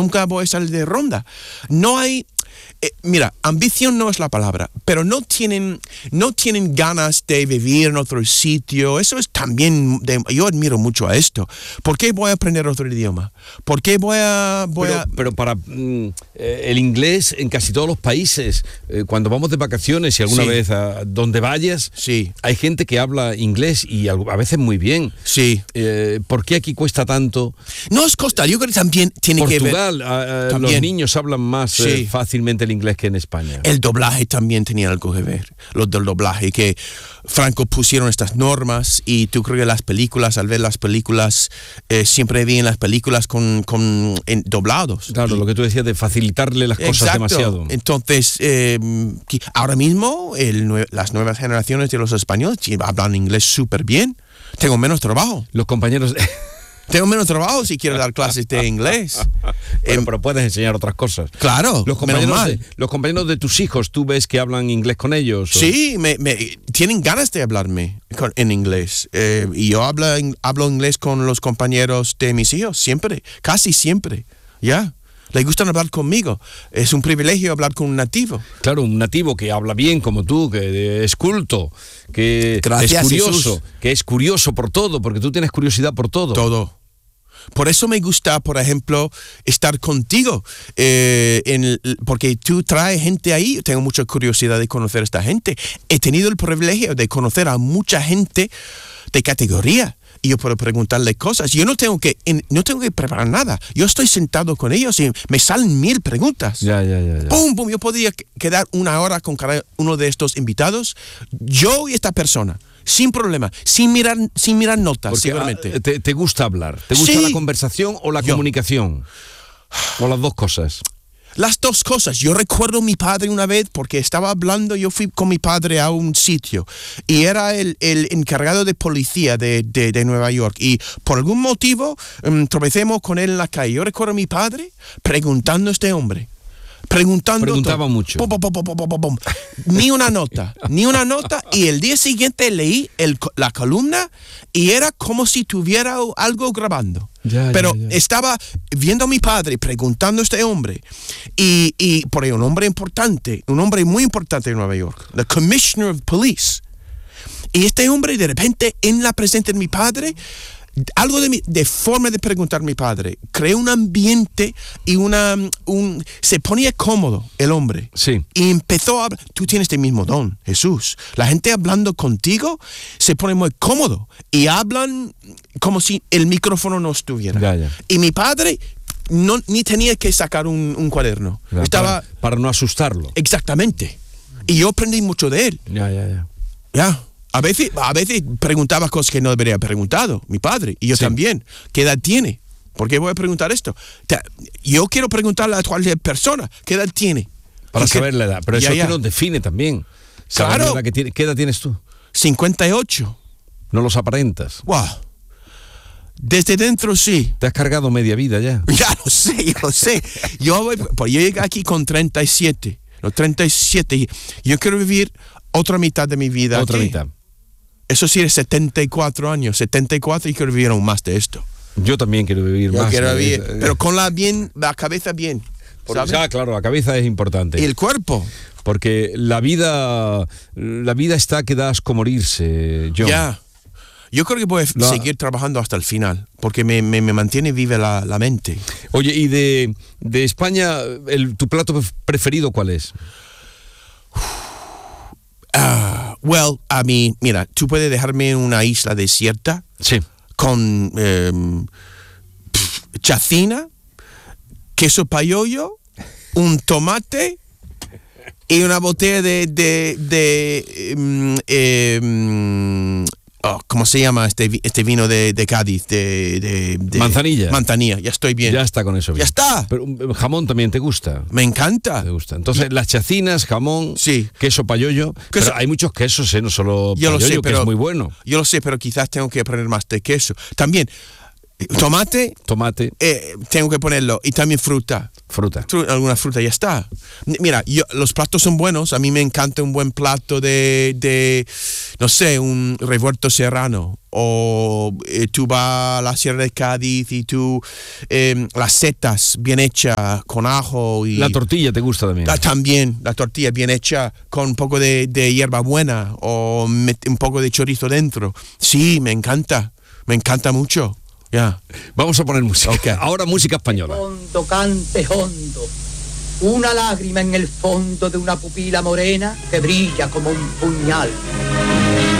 nunca voy a salir de ronda. No hay... mira, ambición no es la palabra, pero no tienen ganas de vivir en otro sitio. Eso es también, yo admiro mucho a esto. ¿Por qué voy a aprender otro idioma? ¿Por qué Pero para el inglés en casi todos los países, cuando vamos de vacaciones y alguna vez a donde vayas, hay gente que habla inglés y a veces muy bien. Sí. ¿Por qué aquí cuesta tanto? No es costar, yo creo que también tiene Portugal, que ver... los niños hablan más fácilmente el inglés que en España. El doblaje también tenía algo que ver. Los del doblaje, que Franco pusieron estas normas y tú crees que las películas, al ver las películas, siempre veían las películas con doblados. Claro, lo que tú decías de facilitarle las cosas demasiado. Entonces, ahora mismo las nuevas generaciones de los españoles hablan inglés súper bien. Tengo menos trabajo. Los compañeros... Tengo menos trabajo si quiero dar clases de inglés. Pero puedes enseñar otras cosas. Claro, los compañeros de tus hijos, ¿tú ves que hablan inglés con ellos? Sí, tienen ganas de hablarme en inglés. Y yo hablo inglés con los compañeros de mis hijos, siempre, casi siempre. Ya. Les gustan hablar conmigo. Es un privilegio hablar con un nativo. Claro, un nativo que habla bien como tú, que es culto, que Gracias, es curioso, Jesús. Que es curioso por todo, porque tú tienes curiosidad por todo. Todo. Por eso me gusta, por ejemplo, estar contigo, porque tú traes gente ahí. Tengo mucha curiosidad de conocer a esta gente. He tenido el privilegio de conocer a mucha gente de categoría. Y yo puedo preguntarle cosas. Yo no tengo que preparar nada. Yo estoy sentado con ellos y me salen 1000 preguntas. Ya. ¡Pum, pum! Yo podría quedar 1 hora con cada uno de estos invitados. Yo y esta persona. Sin problema. Sin mirar notas, porque, seguramente. ¿Te gusta hablar? ¿Te gusta la conversación o la comunicación? ¿O las dos cosas? Las dos cosas. Yo recuerdo a mi padre una vez, porque estaba hablando, yo fui con mi padre a un sitio y era el encargado de policía de Nueva York, y por algún motivo tropecemos con él en la calle. Yo recuerdo a mi padre preguntando a este hombre. Preguntaba mucho. Ni una nota. Y el día siguiente leí la columna y era como si tuviera algo grabando. Pero estaba viendo a mi padre preguntando a este hombre. Y por ahí un hombre muy importante de Nueva York, the Commissioner of Police. Y este hombre, de repente, en la presencia de mi padre, algo de forma de preguntar a mi padre, creó un ambiente y se ponía cómodo el hombre. Sí. Y empezó a hablar. Tú tienes este mismo don, Jesús. La gente hablando contigo se pone muy cómodo y hablan como si el micrófono no estuviera. Ya. Y mi padre ni tenía que sacar un cuaderno. Ya, Estaba para no asustarlo. Exactamente. Y yo aprendí mucho de él. Ya. A veces preguntaba cosas que no debería haber preguntado, mi padre, y yo también. ¿Qué edad tiene? ¿Por qué voy a preguntar esto? Yo quiero preguntarle a cualquier persona, ¿qué edad tiene? Para saber la edad, pero eso es que nos define también. Claro. ¿Qué edad tienes tú? 58. No los aparentas. Wow. Desde dentro sí. Te has cargado media vida ya. Ya lo sé. Yo llegué aquí con 37. Los 37. Yo quiero vivir otra mitad de mi vida. Otra aquí. mitad. Eso sí, es 74 años. 74 y quiero vivir aún más de esto. Yo también quiero vivir más. Pero con la cabeza bien. Claro, la cabeza es importante. Y el cuerpo. Porque la vida está que da asco morirse, John. Ya. Yo creo que voy a seguir trabajando hasta el final, porque me mantiene viva la mente. Oye, y de España, ¿tu plato preferido cuál es? Mira, tú puedes dejarme en una isla desierta. Sí. Con chacina, queso payollo, un tomate y una botella ¿cómo se llama este vino de Cádiz? De Manzanilla. Manzanilla, ya estoy bien. Ya está con eso bien. Ya está. Pero jamón también te gusta. Me encanta. Te gusta. Entonces, las chacinas, jamón, queso payollo. Pero hay muchos quesos, no solo payollo, que es muy bueno. Yo lo sé, pero quizás tengo que aprender más de queso. También, tomate. Tomate. Tengo que ponerlo. Y también fruta. Fruta. Alguna fruta, ya está. Mira, los platos son buenos. A mí me encanta un buen plato de no sé, un revuelto serrano. O tú vas a la Sierra de Cádiz y las setas bien hechas con ajo. Y la tortilla te gusta también. También, la tortilla bien hecha con un poco de hierbabuena o un poco de chorizo dentro. Sí, me encanta mucho. Yeah. Vamos a poner música. Okay. Ahora música española. Hondo, cante hondo. Una lágrima en el fondo de una pupila morena que brilla como un puñal.